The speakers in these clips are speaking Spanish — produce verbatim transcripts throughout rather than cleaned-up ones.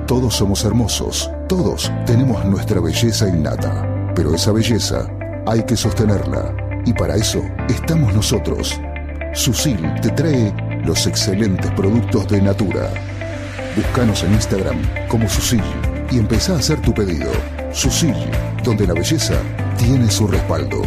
Todos somos hermosos, todos tenemos nuestra belleza innata, pero esa belleza hay que sostenerla y para eso estamos nosotros. Susil te trae los excelentes productos de Natura. Búscanos en Instagram como Susil y empezá a hacer tu pedido. Susil, donde la belleza tiene su respaldo.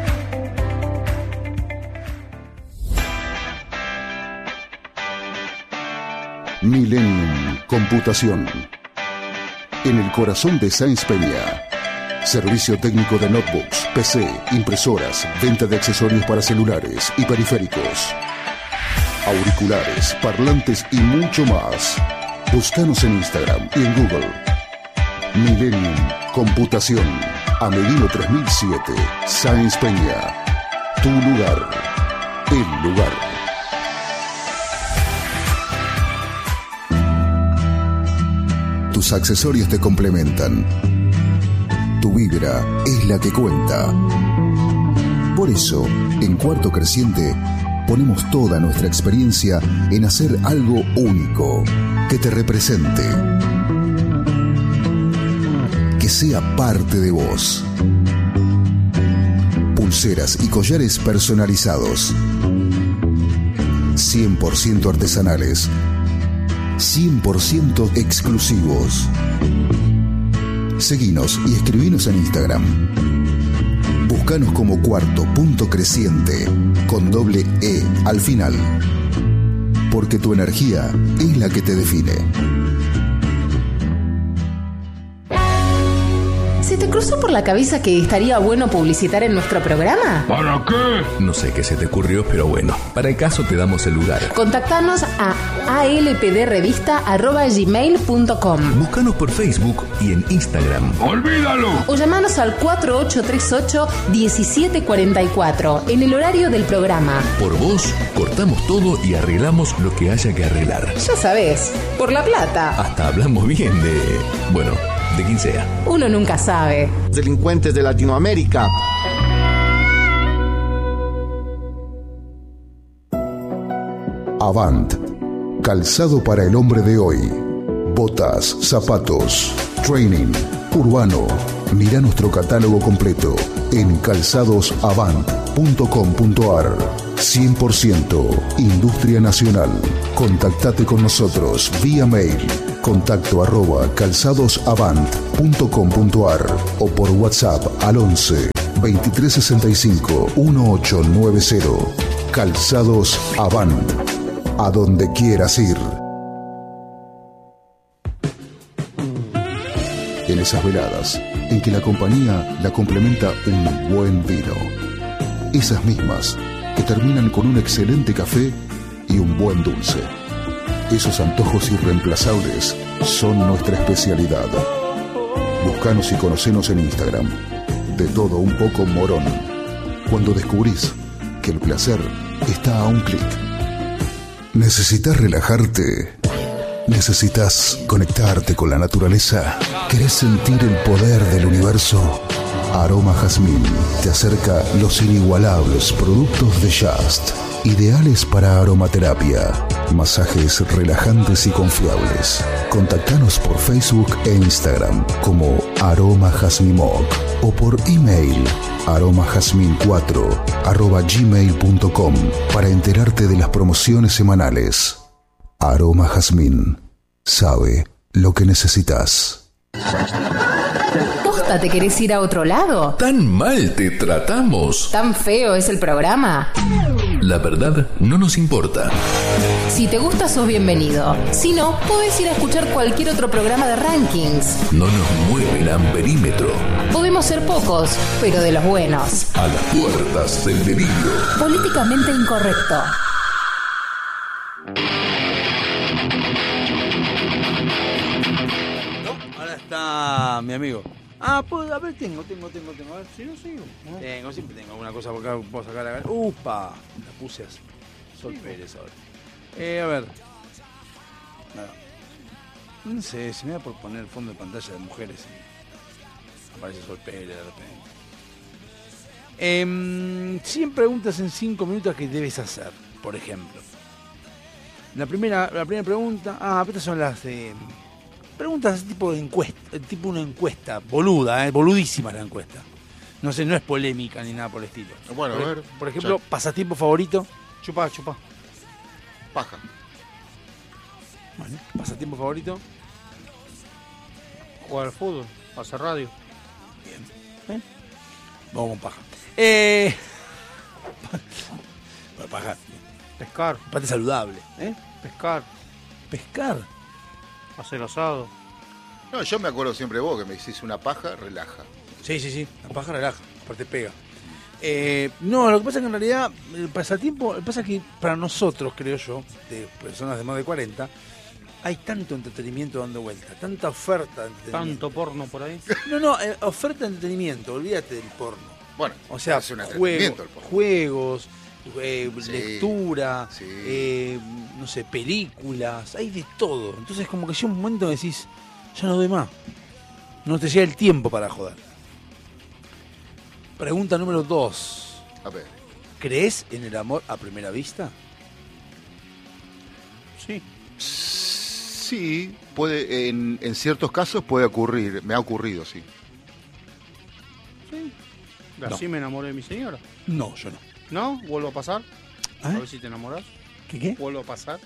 Millennium Computación. En el corazón de Sáenz Peña. Servicio técnico de notebooks, P C, impresoras, venta de accesorios para celulares y periféricos, auriculares, parlantes y mucho más. Búscanos en Instagram y en Google. Millennium Computación. Amelino tres mil siete, Sáenz Peña. Tu lugar. El lugar. Tus accesorios te complementan. Tu vibra es la que cuenta. Por eso, en Cuarto Creciente, ponemos toda nuestra experiencia en hacer algo único, que te represente, que sea parte de vos. Pulseras y collares personalizados, cien por ciento artesanales, cien por ciento exclusivos. Seguinos y escribinos en Instagram. Búscanos como Cuarto Punto Creciente con doble E al final. Porque tu energía es la que te define. ¿Se te cruzó por la cabeza que estaría bueno publicitar en nuestro programa? ¿Para qué? No sé qué se te ocurrió, pero bueno, para el caso te damos el lugar. Contactanos a a l p d revista arroba gmail punto com. Búscanos por Facebook y en Instagram. ¡Olvídalo! O llamanos al cuatro ocho tres ocho, uno siete cuatro cuatro en el horario del programa. Por vos, cortamos todo y arreglamos lo que haya que arreglar. Ya sabés, por la plata. Hasta hablamos bien de... bueno, de quien sea. Uno nunca sabe. Delincuentes de Latinoamérica. Avant. Calzado para el hombre de hoy. Botas, zapatos, training, urbano. Mira nuestro catálogo completo en calzados avant punto com punto a r. cien por ciento Industria Nacional. Contactate con nosotros vía mail. Contacto arroba calzadosavant punto com punto a r o por WhatsApp al once, veintitrés sesenta y cinco, dieciocho noventa. Calzados Avant. A donde quieras ir. En esas veladas en que la compañía la complementa un buen vino. Esas mismas que terminan con un excelente café y un buen dulce. Esos antojos irreemplazables son nuestra especialidad. Búscanos y conocenos en Instagram. De todo un poco Morón. Cuando descubrís que el placer está a un clic. ¿Necesitas relajarte? ¿Necesitas conectarte con la naturaleza? ¿Querés sentir el poder del universo? Aroma Jazmín te acerca los inigualables productos de Just, ideales para aromaterapia, masajes relajantes y confiables. Contactanos por Facebook e Instagram como Aroma Jazmimoc o por email aromajazmin cuatro arroba gmail punto com para enterarte de las promociones semanales. Aroma Jazmín sabe lo que necesitas. ¿Posta te querés ir a otro lado? ¿Tan mal te tratamos? ¿Tan feo es el programa? La verdad no nos importa. Si te gusta, sos bienvenido. Si no, podés ir a escuchar cualquier otro programa de rankings. No nos mueve el amperímetro. Podemos ser pocos, pero de los buenos. A las puertas del delirio. Políticamente incorrecto. No, ahora está mi amigo. Ah, pues, a ver, tengo, tengo, tengo, tengo. A ver, si no sigo. ¿No? Tengo, siempre tengo alguna cosa por acá. Puedo sacar la... ¡Upa! La puse así. Sol Pérez ahora. Eh, a ver. Nada. No sé, se me da por poner el fondo de pantalla de mujeres y aparece Sol Pérez de repente. Eh, cien preguntas en cinco minutos que debes hacer, por ejemplo. La primera, la primera pregunta... Ah, estas son las de... Preguntas tipo de encuesta, tipo una encuesta, boluda, eh, boludísima la encuesta. No sé, no es polémica ni nada por el estilo. Bueno, por, a ver. Por ejemplo, Ya. pasatiempo favorito. Chupá, chupá. Paja. Bueno, pasatiempo favorito. Jugar al fútbol, hacer radio. Bien. ¿Eh? Vamos con paja. Eh... Bueno, paja. Pescar, Parte saludable. ¿Eh? pescar, Pescar. hacer asado. No, yo me acuerdo siempre de vos que me decís una paja, relaja. Sí, sí, sí. La paja relaja. Aparte pega. Eh, no, lo que pasa es que en realidad el pasatiempo, lo que pasa es que para nosotros, creo yo, de personas de más de cuarenta, hay tanto entretenimiento dando vuelta, tanta oferta de entretenimiento. Tanto porno por ahí. No, no, eh, oferta de entretenimiento, olvídate del porno. Bueno, O sea, es un juego- entretenimiento el porno. juegos, eh, Sí, lectura, sí. eh, no sé, películas, hay de todo. Entonces como que llega un momento que decís, ya no doy más. No te llega el tiempo para joder. Pregunta número dos. A ver. ¿Crees en el amor a primera vista? Sí. Sí, puede, en, en ciertos casos puede ocurrir, me ha ocurrido, sí. Sí. No. Así me enamoré de mi señora. No, yo no. ¿No? ¿Vuelvo a pasar? A ¿Eh? ver si te enamoras. ¿Qué qué? ¿Vuelvo a pasar?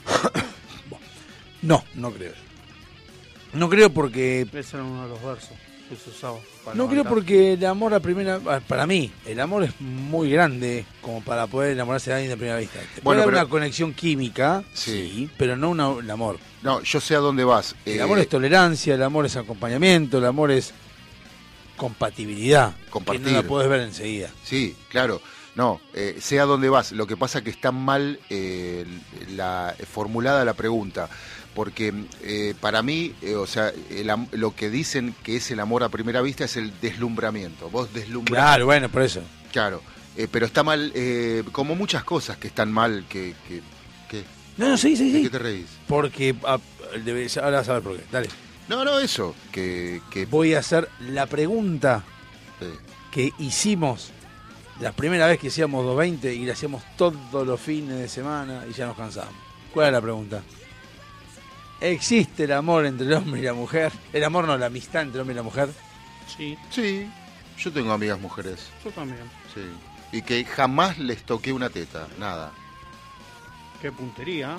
No, no creo. No creo porque... Ese era uno de los versos que se usaba. para No creo levantar. porque el amor a primera... Para mí, el amor es muy grande como para poder enamorarse de alguien de primera vista. Te puede Bueno, dar pero- una conexión química, Sí. sí, pero no una, un amor. No, yo sé a dónde vas. El eh, amor es tolerancia, el amor es acompañamiento, el amor es compatibilidad. Compartir. Que no la puedes ver enseguida. Sí, claro. No, eh, sé a dónde vas. Lo que pasa es que está mal eh, la, formulada la pregunta. Porque eh, para mí, eh, o sea, el am- lo que dicen que es el amor a primera vista es el deslumbramiento. Vos deslumbras. Claro, bueno, por eso. Claro. Eh, pero está mal, eh, como muchas cosas que están mal, que... que, que No, no, sí, sí, ¿De sí. qué te reís? Porque ah, debe- ahora vas a ver por qué. Dale. No, no, eso. Que... que Voy a hacer la pregunta eh, que hicimos la primera vez que hacíamos doscientos veinte y la hacíamos todos los fines de semana y ya nos cansamos. ¿Cuál es la pregunta? ¿Existe el amor entre el hombre y la mujer? El amor no, la amistad entre el hombre y la mujer. Sí, sí, yo tengo amigas mujeres. yo también. Sí. Y que jamás les toqué una teta, nada. Qué puntería.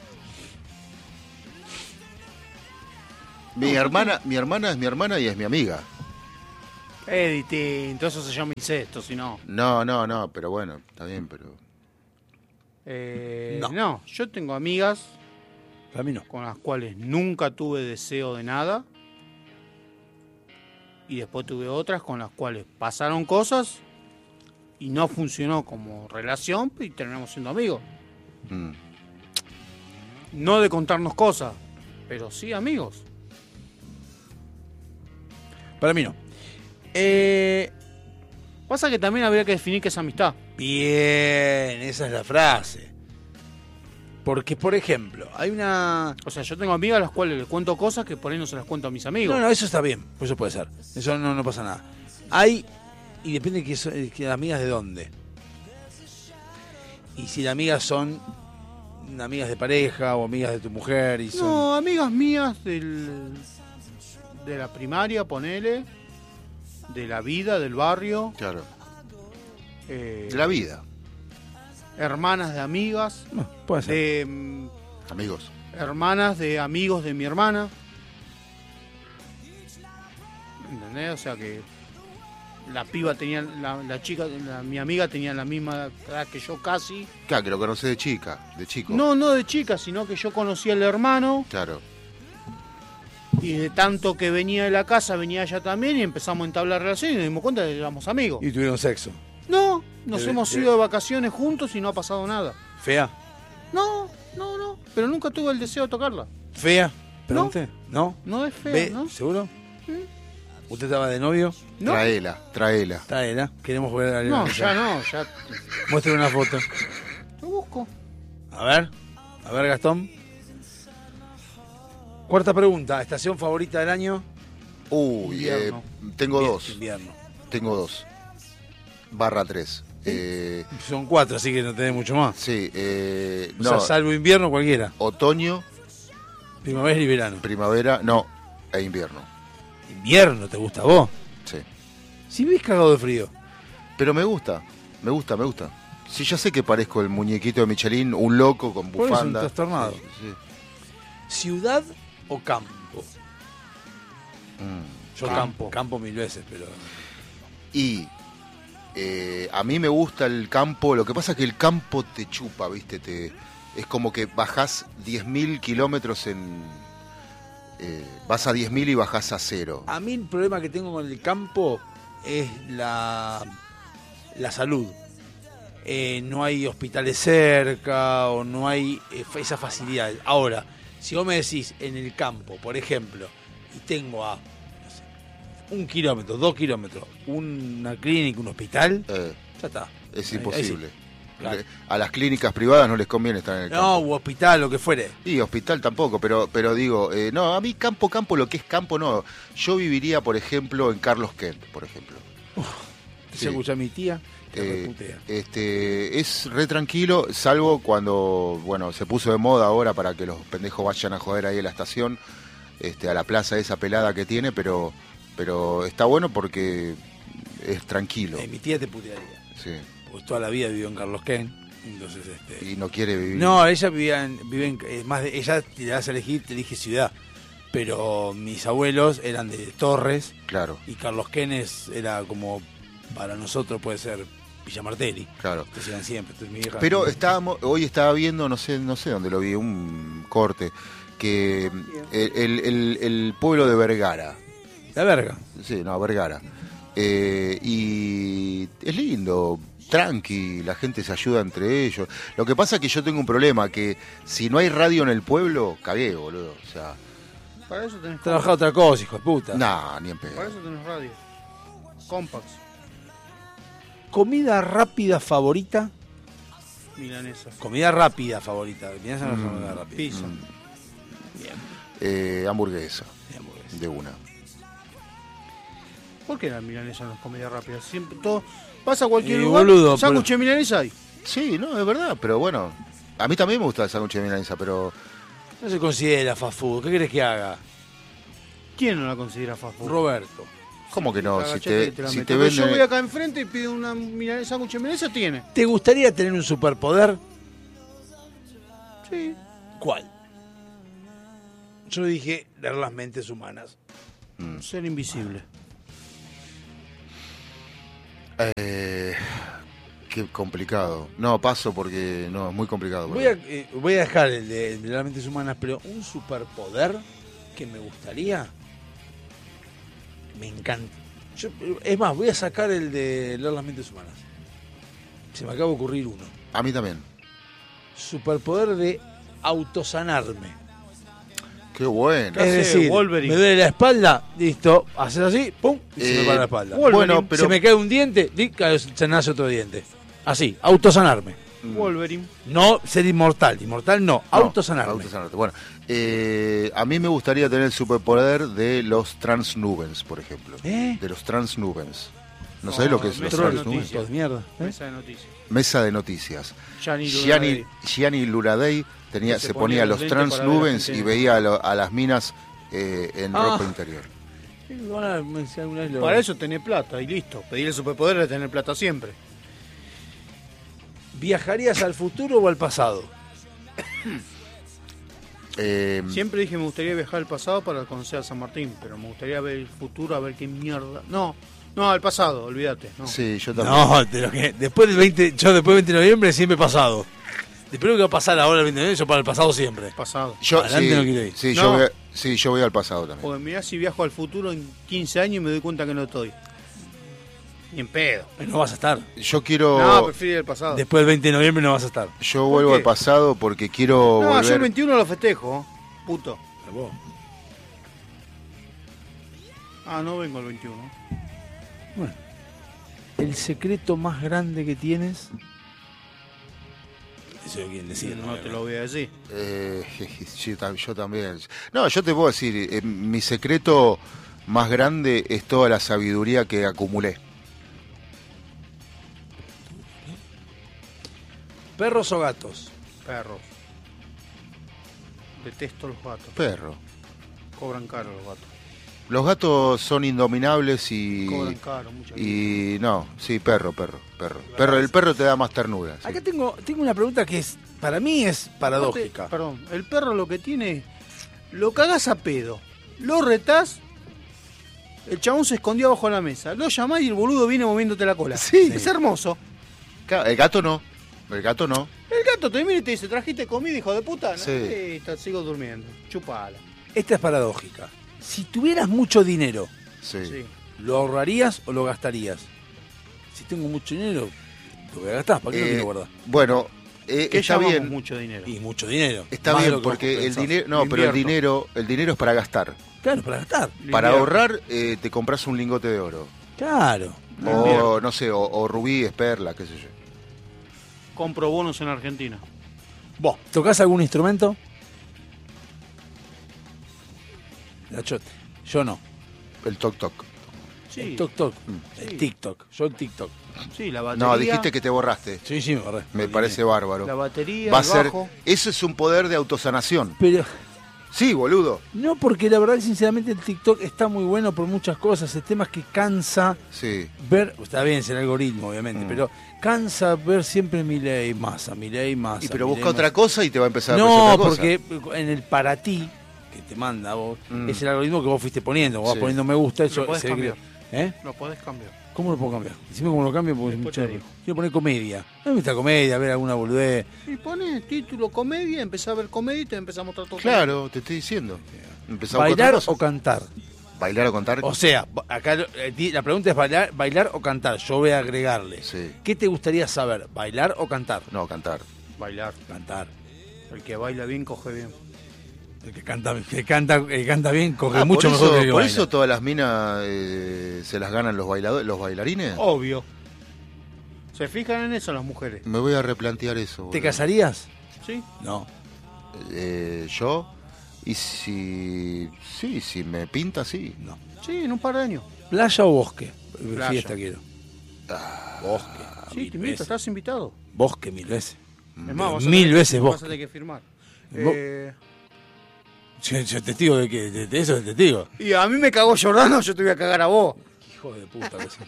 Mi hermana, mi hermana es mi hermana y es mi amiga. Es distinto, eso se llama incesto, si no. No, no, no, pero bueno, está bien, pero... Eh, No. no, yo tengo amigas Para mí no. con las cuales nunca tuve deseo de nada. Y después tuve otras con las cuales pasaron cosas y no funcionó como relación y terminamos siendo amigos. Mm. No de contarnos cosas, pero sí amigos. Para mí no. Eh, Pasa que también habría que definir qué es amistad. bien, esa es la frase. Porque, por ejemplo, hay una... O sea, yo tengo amigas a las cuales les cuento cosas que por ahí no se las cuento a mis amigos. No, no, eso está bien, eso puede ser. Eso no, no pasa nada. Hay, y depende de que, so- que las amigas de dónde. Y si las amigas son amigas de pareja o amigas de tu mujer y son... No, amigas mías del, de la primaria, ponele, de la vida, del barrio, Claro. eh, De la vida, hermanas de amigas, No, puede ser. de mm, amigos. hermanas de amigos de mi hermana. ¿Entendés? O sea que la piba tenía, la, la chica, la- mi amiga tenía la misma edad que yo casi. Claro, que lo conocés de chica, de chico. No, no de chica, sino que yo conocía al hermano Claro. y de tanto que venía de la casa, venía ella también y empezamos a entablar relación y nos dimos cuenta de que éramos amigos. Y tuvieron sexo. No, nos Debe- hemos debe- ido de vacaciones juntos y no ha pasado nada. ¿Fea? No, no, no, pero nunca tuve el deseo de tocarla. ¿Fea? Pregunté. ¿No? No es fea, ¿Ve? ¿no? ¿Seguro? ¿Usted estaba de novio? No, Traela, traela. Está era. Queremos jugar a la no, ya no, ya Muestre una foto. lo busco. A ver. A ver, Gastón. Cuarta pregunta. ¿Estación favorita del año? Uy, eh, Invierno. tengo Bien, dos. Invierno. Tengo dos. Barra tres. Eh, Son cuatro, así que no tenés mucho más. sí, eh, O no, sea, salvo invierno, cualquiera. otoño, Primavera y verano. primavera, no, E invierno. ¿Invierno te gusta a vos? Sí. Si vivís cagado de frío. Pero me gusta, me gusta, me gusta. Sí, ya sé que parezco el muñequito de Michelin, un loco con Por eso, bufanda. un trastornado. Sí, sí. ¿Ciudad o campo? Mm. Yo campo. Campo mil veces, pero... Y eh, a mí me gusta el campo, lo que pasa es que el campo te chupa, ¿viste? Te, es como que bajás diez mil kilómetros en... Eh, vas a diez mil y bajás a cero. A mí el problema que tengo con el campo es la, la salud. Eh, no hay hospitales cerca o no hay eh, esa facilidad. Ahora, si vos me decís en el campo, por ejemplo, y tengo a no sé, un kilómetro, dos kilómetros, una clínica, un hospital, Eh, ya está. es Ahí- imposible. ahí sí. Claro. A las clínicas privadas no les conviene estar en el No, campo. u hospital, lo que fuere. Y hospital tampoco, pero pero digo, eh, no, a mí campo, campo, lo que es campo, no. Yo viviría, por ejemplo, en Carlos Kent, por ejemplo. Se Sí. escucha a mi tía, te Eh, reputea. este, es re tranquilo, salvo cuando, bueno, se puso de moda ahora para que los pendejos vayan a joder ahí a la estación, este, a la plaza esa pelada que tiene, pero pero está bueno porque es tranquilo. Eh, mi tía te putearía. Sí. Pues toda la vida vivió en Carlos Ken. Entonces, este... Y no quiere vivir. No, ella vivía en, vive en, eh, más de, ella te das a elegir, te elige ciudad. Pero mis abuelos eran de Torres Claro, y Carlos Quenes era como para nosotros puede ser Villa Martelli. claro. Te sigan siempre. Entonces, mi vieja, Pero estábamos, hoy estaba viendo, no sé, no sé dónde lo vi, un corte, que el, el, el- el pueblo de Vergara, la verga. sí, no, Vergara, eh, y es lindo, tranqui, la gente se ayuda entre ellos. Lo que pasa es que yo tengo un problema, que si no hay radio en el pueblo, cagué, boludo, o sea, Para eso tenés Trabaja otra cosa, hijo de puta. nah, ni en pedo. Para eso tenés radio. Compax, Comida rápida favorita. milanesa, Comida rápida favorita. Milanesa no es Mm. comida rápida. pizza. Bien. Eh, hamburguesa, Bien, hamburguesa. de una. ¿Por qué la milanesa no es comida rápida? Siempre todo. Vas a cualquier Y, lugar, boludo, sándwich pero- de milanesa hay. Sí, no, es verdad, pero bueno, a mí también me gusta el sándwich de milanesa, pero No se considera fast food. ¿Qué querés que haga? ¿Quién no la considera fast food? Roberto. ¿cómo que no? Si Agachate y te, la si meto. te Pero Yo voy venden... acá enfrente y pido una milanesa, sándwich de milanesa, tiene. ¿Te gustaría tener un superpoder? Sí. ¿Cuál? Yo dije leer las mentes humanas. Mm. Ser invisible. Eh, qué complicado. No, paso porque no, es muy complicado. Voy a, eh, voy a dejar el de, el de las mentes humanas, pero un superpoder que me gustaría. Me encanta. Yo, es más, voy a sacar el de leer las mentes humanas. Se me acaba de ocurrir uno. A mí también. Superpoder de autosanarme. Qué bueno. ¿Qué Es hace decir, Wolverine? me duele la espalda, listo, haces así, pum, y se me Eh, para la espalda. Wolverine. Bueno, pero Se me cae un diente, di, cae- se nace otro diente. Así, autosanarme. Wolverine. No ser inmortal, inmortal no, No, autosanarme. autosanarte. Bueno, eh, a mí me gustaría tener el superpoder de los transnubens, por ejemplo. ¿Eh? De los transnubens. ¿No Oh, sabés lo que es me los suena transnubens? noticia. Todos mierda. ¿eh? Mesa de noticias. Mesa de noticias. Gianni Gianni, Luradei. Gianni Luradei tenía, Que se, se ponía, ponía los los lentes para ver a la transnubens gente. y veía a, lo- a las minas eh, en Ah. ropa interior. Sí, bueno, me decía alguna vez lo- Para eso tenés plata y listo. Pedir el superpoder es tener plata siempre. ¿Viajarías al futuro o al pasado? Eh, Siempre dije me gustaría viajar al pasado para conocer a San Martín, pero me gustaría ver el futuro a ver qué mierda. No, no, al pasado, olvídate. No. Sí, yo también. No, de lo que, después del veinte, yo después del veinte de noviembre siempre pasado. Después lo que va a pasar ahora el veinte de noviembre, yo para el pasado siempre. Pasado. Yo, Adelante sí, no quiero ir. sí, No. Yo voy a- sí, yo voy al pasado también. Porque mirá si viajo al futuro en quince años y me doy cuenta que no estoy. Ni en pedo. No vas a estar. Yo quiero. No, prefiero ir al pasado. Después del veinte de noviembre no vas a estar. Yo vuelvo qué? al pasado porque quiero No, yo el volver. veintiuno lo festejo, puto. Vos. Ah, no vengo el veintiuno. Bueno, el secreto más grande que tienes. Eso es quien decide, No te lo voy a decir. Eh, sí, tam- yo también. No, yo te puedo decir, eh, mi secreto más grande es toda la sabiduría que acumulé. ¿Perros o gatos? Perros. Detesto los gatos. Perro. Cobran caro los gatos. Los gatos son indominables y... Cobran caro, mucha Y no, sí, perro, perro, perro. perro el perro te da más ternura. Sí. Acá tengo, tengo una pregunta que es, para mí es paradójica. Perdón, el perro lo que tiene, lo cagás a pedo, lo retás, el chabón se escondió abajo de la mesa, lo llamás y el boludo viene moviéndote la cola. Sí. Es hermoso. Claro, el gato no, el gato no. El gato te mira y te dice, ¿trajiste comida, hijo de puta? No, Sí. Listo, sigo durmiendo, chupala. Esta es paradójica. Si tuvieras mucho dinero, Sí. Sí. ¿lo ahorrarías o lo gastarías? Si tengo mucho dinero, lo voy a gastar. ¿Para qué lo Eh, quiero guardar? Bueno, eh, ¿Qué está llamamos bien. mucho dinero? Y mucho dinero. Está Más de bien, lo que vos porque el pensás. dinero, no, Lo pero el invierto. dinero, el dinero es para gastar. Claro, para gastar. Lo Para invierto. ahorrar, eh, te compras un lingote de oro. Claro. Lo O, invierto. no sé, o, o rubíes, perlas, qué sé yo. Compro bonos en Argentina. ¿Vos tocás algún instrumento? Nachote. Yo no. El toc toc. Sí, El toc toc. Sí. El TikTok. Yo el TikTok. sí, la batería. No, dijiste que te borraste. Sí, sí, me borré. Me parece bárbaro. La batería, Va a el ser, bajo. eso es un poder de autosanación. Pero Sí, boludo. no, porque la verdad, sinceramente, el TikTok está muy bueno por muchas cosas. El tema es que cansa Sí. ver, está bien, es el algoritmo, obviamente, Mm. pero cansa ver siempre Milei Massa, Milei Massa. Y pero Milei busca otra Massa. cosa y te va a empezar a No, aparecer otra cosa. porque en el para ti que te manda a vos, Mm. es el algoritmo que vos fuiste poniendo. Vos vas Sí. poniendo me gusta, eso Lo podés se ve que- cambiar. ¿Eh? Lo podés cambiar. ¿Cómo lo puedo cambiar? Decime cómo lo cambio porque es Después mucho. te digo. Quiero poner comedia. A mí me gusta comedia, ver alguna boludez. Y pones título comedia, empezás a ver comedia y te empezás a mostrar todo. Claro, te estoy diciendo. Empezamos con ¿Bailar otra cosa. o cantar? Bailar o contar. O sea, acá eh, di- la pregunta es bailar, bailar o cantar. Yo voy a agregarle. Sí. ¿Qué te gustaría saber? ¿Bailar o cantar? No, cantar. Bailar. Cantar. El que baila bien, coge bien. El que canta, el que canta, el que canta bien coge Ah, mucho por mejor eso, que el que por baila. eso todas las minas eh, se las ganan los bailadores, los bailarines. Obvio. ¿Se fijan en eso las mujeres? Me voy a replantear eso. ¿Te boludo. casarías? ¿Sí? No. Eh, yo. Y si. Sí, si me pinta, sí. No. Sí, en un par de años. ¿Playa o bosque? Playa. Fiesta quiero. bosque. Sí, mil te invito, veces. estás invitado. Bosque mil veces. Es más, vas a Mil tener que- veces vas bosque. a tener que firmar. Vos- Eh, Yo, yo testigo de que de, de eso es testigo. y a mí me cagó Jordano, yo te voy a cagar a vos. Hijo de puta que sí.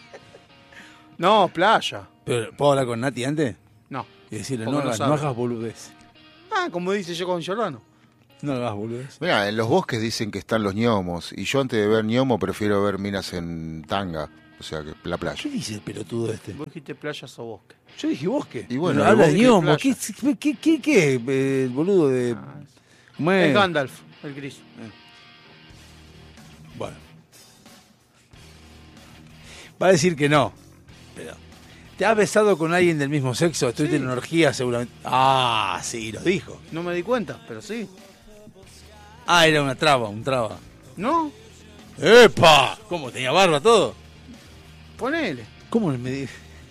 No, playa. Pero, ¿puedo hablar con Nati antes? No. Y decirle, Porque no, no hagas, no sabe. hagas boludez. Ah, como dice yo con Jordano. No hagas boludez. Mira, en los bosques dicen que están los ñomos. Y yo antes de ver ñomo prefiero ver minas en tanga. O sea, que la playa. ¿Qué dice el pelotudo este? Vos dijiste playas o bosque. Yo dije bosque. Y bueno, Pero habla el de bosque, ñomo. playa. ¿Qué, qué, qué, qué? Eh, El boludo de... Ah, es- ¿Cómo es? Es Gandalf, el gris. Bueno. Va a decir que no. Pero. ¿Te has besado con alguien del mismo sexo? Estuviste Sí. en una orgía seguramente. Ah, sí, lo dijo. No me di cuenta, pero sí. Ah, era una traba, un traba. ¿No? ¡Epa! ¿Cómo? ¿Tenía barba todo? Ponele. ¿Cómo me di?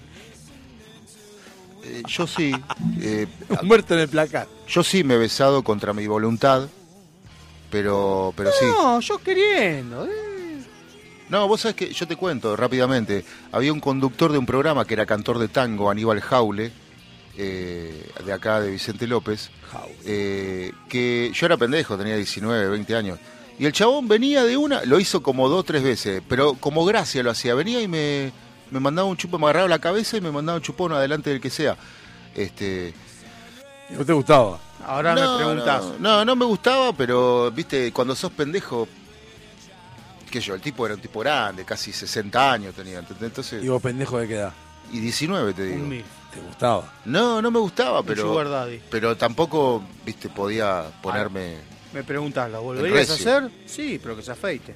Eh, yo sí. eh, Muerto en el placar. yo sí me he besado contra mi voluntad. Pero, pero sí. No, yo queriendo. eh. No, vos sabés que yo te cuento rápidamente. Había un conductor de un programa que era cantor de tango, Aníbal Jaule, eh, de acá de Vicente López, eh, que yo era pendejo, tenía diecinueve, veinte años. Y el chabón venía de una, lo hizo como dos, tres veces, pero como gracia lo hacía. Venía y me, me mandaba un chupón, me agarraba la cabeza y me mandaba un chupón adelante del que sea. Este, ¿No te gustaba? Ahora no, me preguntás. No, no, no me gustaba, pero, viste, cuando sos pendejo, qué sé yo, el tipo era un tipo grande, casi sesenta años tenía, ¿entendés? Entonces, ¿Y vos pendejo de qué edad? y diecinueve te digo. Un mil. ¿Te gustaba? No, no me gustaba, Un pero sugar daddy. pero tampoco, viste, podía ponerme. Me preguntás, ¿la volverías a recio. hacer? Sí, pero que se afeite.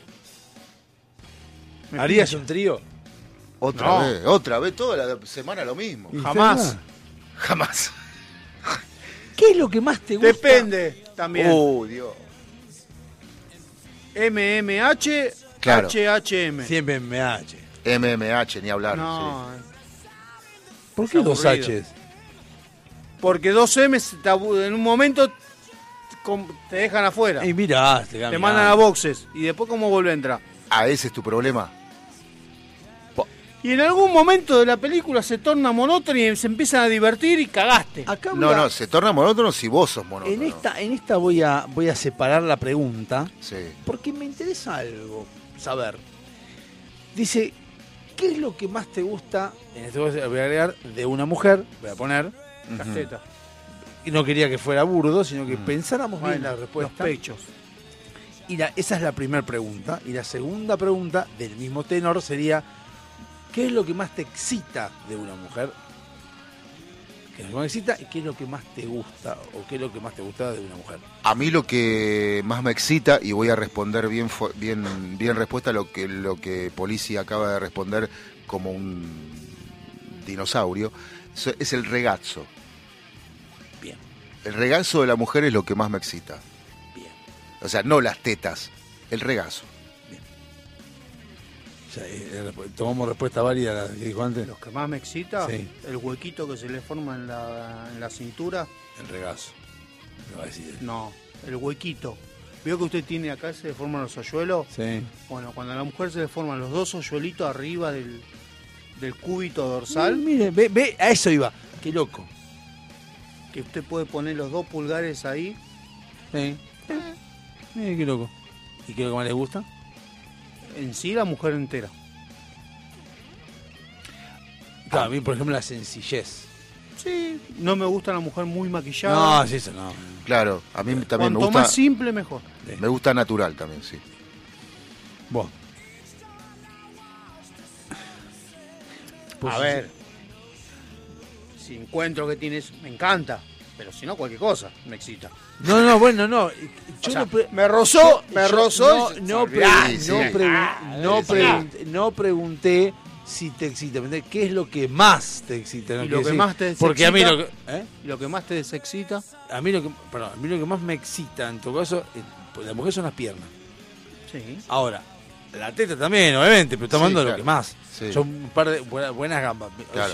Me ¿Harías pincha. un trío? Otra No. vez, otra vez, toda la semana lo mismo. Y Jamás. Jamás. ¿Qué es lo que más te gusta? Depende también. Oh, Dios. M M H, Claro. H H M. Siempre M H. M M H, ni hablar. No, sí. ¿Por qué Es dos aburrido. H's? porque dos M's te abu- en un momento com- te dejan afuera. Ey, mirá, te, Te mandan a boxes. Y después, ¿cómo vuelve a entrar? Ah, ese es tu problema. Y en algún momento de la película se torna monótono y se empiezan a divertir y cagaste. Acá voy No, a- no, se torna monótono si vos sos monótono. En esta, en esta voy a voy a separar la pregunta Sí. porque me interesa algo saber. Dice, ¿qué es lo que más te gusta? En este caso voy a agregar de una mujer, voy a poner, Las Ujú. tetas. y no quería que fuera burdo, sino que Mm. pensáramos bien Bueno, la los respuesta. pechos. Y la- esa es la primera pregunta. Y la segunda pregunta, del mismo tenor, sería, ¿qué es lo que más te excita de una mujer? ¿Qué es lo que más te excita y qué es lo que más te gusta? ¿O qué es lo que más te gusta de una mujer? A mí lo que más me excita, y voy a responder bien fu- bien, bien respuesta a lo que, lo que Polisi acaba de responder como un dinosaurio, so- es el regazo. Bien, El regazo de la mujer es lo que más me excita. bien. O sea, no las tetas, el regazo. O sea, eh, eh, tomamos respuesta válida a la que dijo antes. Lo que más me excita, Sí. el huequito que se le forma en la, en la cintura. El regazo. Me va a decir. No, el huequito. ¿Veo que usted tiene acá, se le forman los hoyuelos? Sí. Bueno, cuando a la mujer se le forman los dos hoyuelitos arriba del, del cúbito Sal, dorsal, mire, ve, ve, a eso iba. Qué loco. que usted puede poner los dos pulgares ahí. Sí. Mire, qué loco. ¿Y qué es lo que más les gusta? En sí, la mujer entera. Claro, a mí, por ejemplo, la sencillez. Sí, no me gusta la mujer muy maquillada. No, sí, eso no. Claro, a mí también me Cuanto gusta, más simple, mejor. me gusta natural también, sí. Vos. Pues A ver, si encuentro que tienes, me encanta. Pero si no, cualquier cosa me excita. No, no, bueno, no. Yo O sea, no pre- me rozó, me yo rozó. No, y se- no, se pre- olvidá. Sí, sí. no, pregun- Ah, no, sí. pregunté, no pregunté si te excita. Pregunté, ¿qué es lo que más te excita? No Y quiere lo que decir- más te Porque a mí lo excita- que, ¿eh? Y lo que más te desexcita, a mí lo que, perdón, a mí lo que más me excita en tu caso, eh, pues la mujer son las piernas. sí. Ahora, la teta también, obviamente, pero estamos Sí, hablando de lo claro. que más. Sí. Son un par de buenas, buenas gambas. Claro. Sí.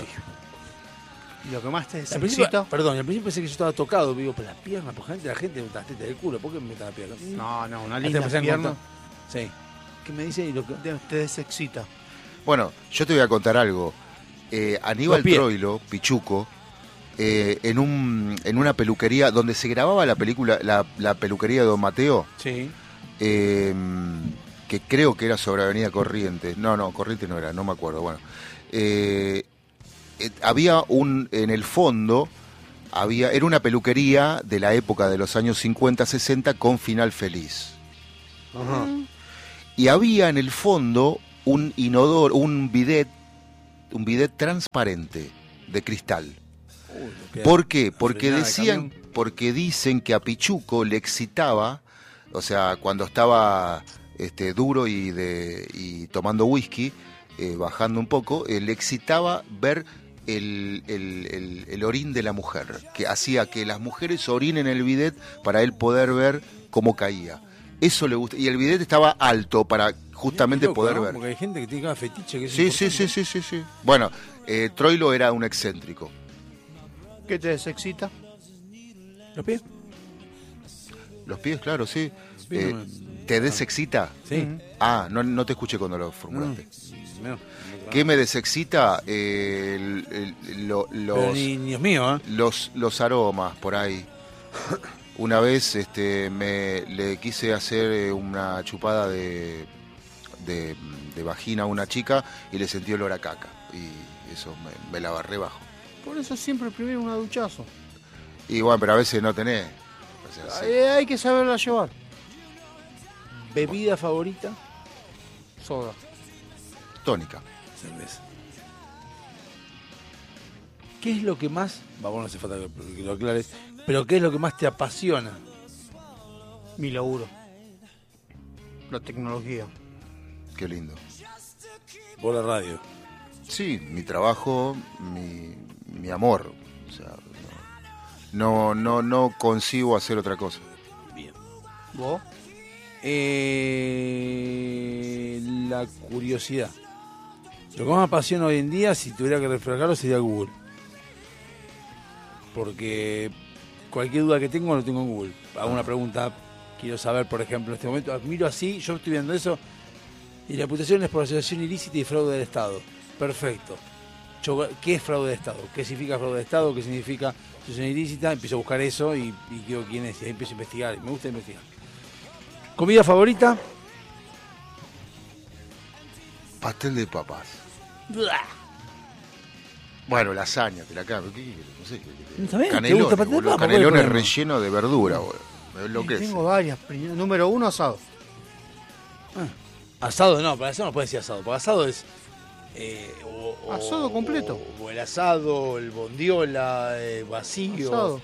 Y lo que más te Al principio, desexcita. perdón, al principio pensé que yo estaba tocado, digo, pero las piernas, por gente, la gente me gusta las tetas del culo, ¿por qué me gusta las piernas? No, no, una Hasta linda empecé a pierna encontrar. Sí. ¿Qué me dice? Y lo que... te, te desexcita. Bueno, yo te voy a contar algo. Eh, Aníbal Los pies. Troilo, Pichuco, eh, en, un, en una peluquería donde se grababa la película, la, la peluquería de Don Mateo, Sí. eh, que creo que era sobre Avenida Corrientes. No, no, Corrientes no era, no me acuerdo. Bueno, eh, eh, había un, en el fondo, había, era una peluquería de la época de los años cincuenta, sesenta con final feliz. Ajá. Y había en el fondo un inodoro, un bidet, un bidet transparente de cristal. Uy, lo que- ¿Por qué? la Porque frenada de decían, camión. porque dicen que a Pichuco le excitaba, o sea, cuando estaba este, duro y de y tomando whisky, eh, bajando un poco, eh, le excitaba ver el, el, el, el orín de la mujer, que hacía que las mujeres orinen en el bidet para él poder ver cómo caía. Eso le gusta. Y el bidet estaba alto para justamente Qué loco, poder ¿no? ver. Porque hay gente que tiene cada fetiche que es Sí, sí, importante. sí, sí, sí, sí. Bueno, eh, Troilo era un excéntrico. ¿Qué te desexcita? ¿Los pies? Los pies, claro, sí. pies Eh, no me- ¿Te desexcita? Sí. Ah, no, no te escuché cuando lo formulaste. No, no, ¿Qué me desexcita? Eh, el- el- lo- Pero los, ni, ni es mío, ¿eh? los, los aromas por ahí. Una vez este, me le quise hacer eh, una chupada de, de, de vagina a una chica y le sentí olor a caca. Y eso me, me la barré bajo. Por eso siempre primero una duchazo. Y bueno, pero a veces no tenés. O sea, sí. Eh, hay que saberla llevar. Bebida favorita, Soda. Tónica. cerveza. ¿Qué es lo que más, vamos, no hace falta que, que lo aclares, pero qué es lo que más te apasiona? Mi laburo. La tecnología. Qué lindo. Por la radio. Sí, mi trabajo, mi, mi amor. O sea, no, no, no, no concibo hacer otra cosa. Bien. ¿Vos? Eh, la curiosidad. Lo que más me apasiona hoy en día, si tuviera que reflejarlo, sería Google. Porque cualquier duda que tengo, lo tengo en Google. Hago una pregunta, quiero saber, por ejemplo, en este momento, miro así, yo estoy viendo eso, y la imputación es por asociación ilícita y fraude del Estado. Perfecto. Yo- ¿Qué es fraude de Estado? ¿Qué significa fraude de Estado? ¿Qué significa asociación ilícita? Empiezo a buscar eso y, y quiero quién es. Y ahí empiezo a investigar. Me gusta investigar. ¿Comida favorita? Pastel de papas. Bueno, lasaña, te la cambio. ¿Qué quieres? No sé. ¿qué querés? ¿Está bien? ¿Te Canelones, gusta pastel de boludo, papa? canelones ¿Cuál es el problema? rellenos de verdura, boludo. Me enloquece. Tengo varias. pri- Número uno, asado. Asado no, para asado no puede decir asado. Porque asado es... eh, o- o- Asado completo. O, o el asado, el bondiola, el vacío. Asado.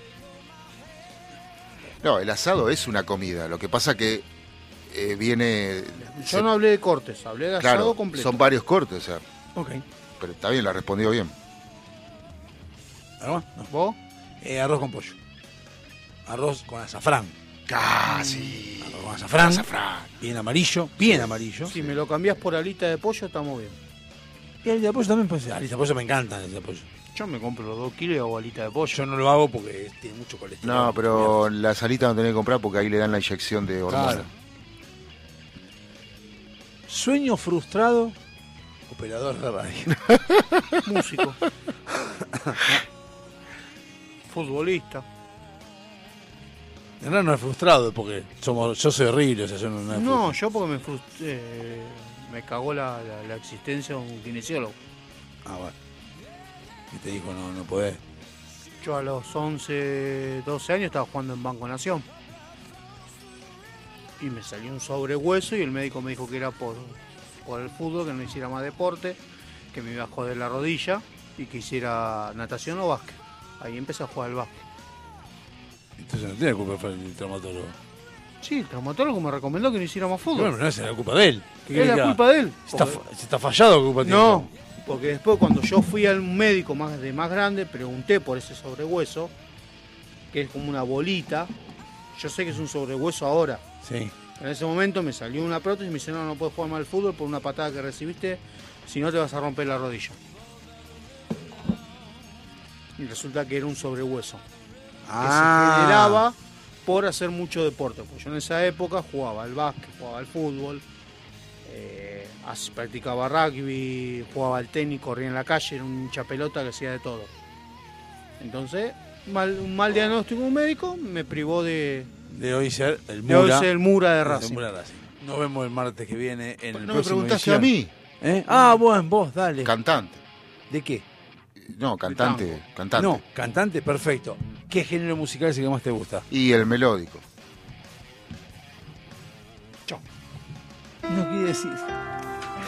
No, el asado es una comida. Lo que pasa que eh, viene... Yo se- no hablé de cortes, hablé de asado Claro, completo. son varios cortes, o sea, Ok. pero está bien, la respondió bien. ¿Algo más? No. ¿Vos? Eh, arroz con pollo. Arroz con azafrán. Casi. Arroz con azafrán. Azafrán. Bien amarillo. Bien amarillo. Si me lo cambiás por alita de pollo, estamos bien. Y alita de pollo también puede ser. Alita de pollo me encanta. Alita de pollo. Yo me compro los dos kilos y hago alita de pollo. Yo no lo hago porque tiene mucho colesterol. No, pero la salita no tenés que comprar porque ahí le dan la inyección de hormonas. Claro. Sueño frustrado. Operador de radio. Músico. Futbolista. En realidad no es frustrado porque somos, yo soy horrible. O sea, yo no, no, No, yo porque me frustré, eh, me cagó la, la, la existencia de un kinesiólogo. Ah, bueno. Y te dijo, no, no podés. Yo a los once, doce años estaba jugando en Banco Nación. Y me salió un sobrehueso y el médico me dijo que era por, por el fútbol, que no hiciera más deporte, que me iba a joder la rodilla y que hiciera natación o básquet. Ahí empecé a jugar al básquet. Entonces no tiene culpa el traumatólogo. Sí, el traumatólogo me recomendó que no hiciera más fútbol. Bueno, no es la culpa de él. ¿Qué es querés la que haga? culpa de él. Si está, Porque- fa- si está fallado, ¿qué culpa tiene? No, porque después cuando yo fui al médico más de más grande, pregunté por ese sobrehueso, que es como una bolita. Yo sé que es un sobrehueso ahora. Sí. En ese momento me salió una prótesis y me dice, no, no puedes jugar más al fútbol por una patada que recibiste, si no te vas a romper la rodilla. Y resulta que era un sobrehueso. Que se generaba por hacer mucho deporte. Pues yo en esa época jugaba al básquet, jugaba al fútbol, eh, as- practicaba rugby, jugaba al tenis, corría en la calle, era un hincha pelota que hacía de todo. Entonces, mal, un mal diagnóstico de un médico me privó de, De hoy ser el de hoy Mura. ser el Mura de de Racing. Mura Racing. Nos vemos el martes que viene en el No me próximo preguntaste edición. a mí. ¿Eh? Ah, bueno, vos, dale. Cantante. ¿De qué? No, cantante. tango. Cantante. No, cantante, perfecto. ¿Qué género musical es el que más te gusta? Y el melódico. No quiere decir.